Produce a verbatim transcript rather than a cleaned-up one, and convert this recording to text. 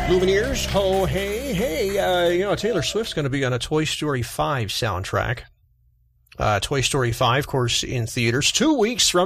Lumineers, ho, hey, hey, uh, you know, Taylor Swift's going to be on a Toy Story five soundtrack. Uh, Toy Story five, of course, in theaters two weeks from